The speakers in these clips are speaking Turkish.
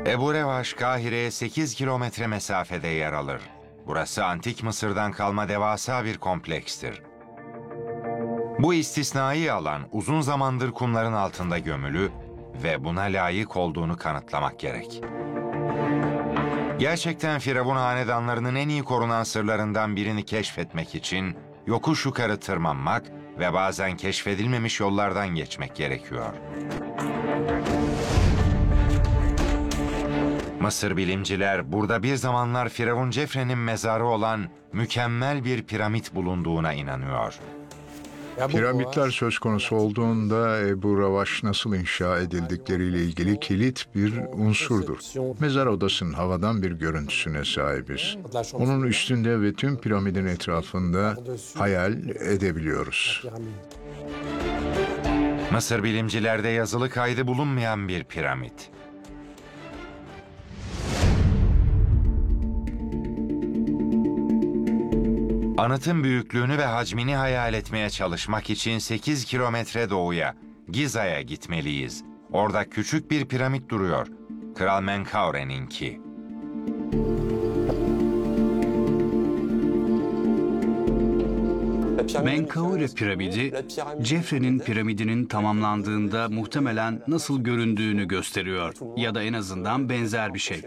Ebu Revaş, Kahire'ye 8 kilometre mesafede yer alır. Burası Antik Mısır'dan kalma devasa bir komplekstir. Bu istisnai alan uzun zamandır kumların altında gömülü ve buna layık olduğunu kanıtlamak gerek. Gerçekten Firavun hanedanlarının en iyi korunan sırlarından birini keşfetmek için yokuş yukarı tırmanmak ve bazen keşfedilmemiş yollardan geçmek gerekiyor. Mısır bilimciler burada bir zamanlar Firavun Cefre'nin mezarı olan mükemmel bir piramit bulunduğuna inanıyor. Piramitler söz konusu olduğunda Ebu Revaş nasıl inşa edildikleriyle ilgili kilit bir unsurdur. Mezar odasının havadan bir görüntüsüne sahibiz. Onun üstünde ve tüm piramidin etrafında hayal edebiliyoruz. Mısır bilimcilerde yazılı kaydı bulunmayan bir piramit. Anıtın büyüklüğünü ve hacmini hayal etmeye çalışmak için 8 kilometre doğuya, Giza'ya gitmeliyiz. Orada küçük bir piramit duruyor. Kral Menkaure'ninki. Menkaure piramidi, Cefre'nin piramidinin tamamlandığında muhtemelen nasıl göründüğünü gösteriyor ya da en azından benzer bir şey.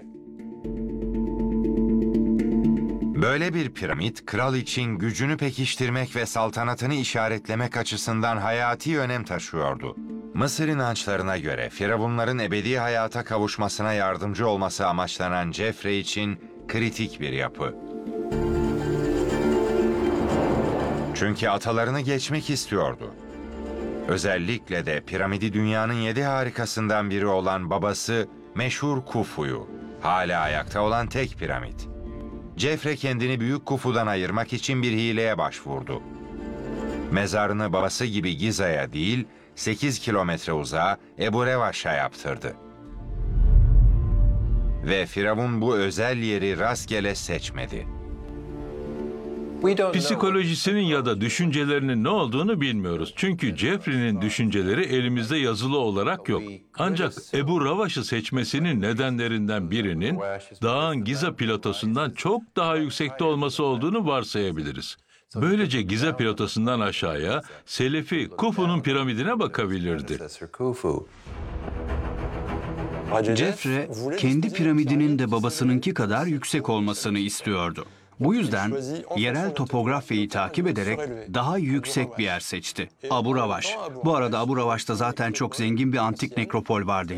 Böyle bir piramit, kral için gücünü pekiştirmek ve saltanatını işaretlemek açısından hayati önem taşıyordu. Mısır inançlarına göre Firavunların ebedi hayata kavuşmasına yardımcı olması amaçlanan Cefre için kritik bir yapı. Çünkü atalarını geçmek istiyordu. Özellikle de piramidi dünyanın 7 harikasından biri olan babası meşhur Kufu'yu, hala ayakta olan tek piramit. Cefre kendini Büyük Kufu'dan ayırmak için bir hileye başvurdu. Mezarını babası gibi Giza'ya değil, 8 kilometre uzağa Ebu Revaş'a yaptırdı. Ve Firavun bu özel yeri rastgele seçmedi. Psikolojisinin ya da düşüncelerinin ne olduğunu bilmiyoruz. Çünkü Cefre'nin düşünceleri elimizde yazılı olarak yok. Ancak Ebu Revaş'ı seçmesinin nedenlerinden birinin dağın Giza platosundan çok daha yüksekte olması olduğunu varsayabiliriz. Böylece Giza platosundan aşağıya Selefi Kufu'nun piramidine bakabilirdi. Cefre, kendi piramidinin de babasınınki kadar yüksek olmasını istiyordu. Bu yüzden yerel topografyayı takip ederek daha yüksek bir yer seçti. Abu Revaş. Bu arada Abu Revaş'ta zaten çok zengin bir antik nekropol vardı.